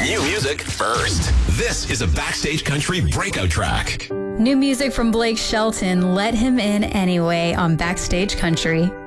New music first. This is a Backstage Country breakout track. New music from Blake Shelton, Let Him In Anyway on Backstage Country.